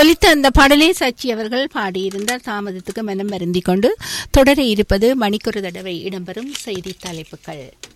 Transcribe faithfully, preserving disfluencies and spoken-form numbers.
ஒலித்த அந்த பாடலை சச்சி அவர்கள் பாடியிருந்தார். தாமதத்துக்கு மனம் வருந்திக் கொண்டு தொடர இருப்பது மணிக்கொரு தடவை இடம்பெறும் செய்தி தலைப்புகள்.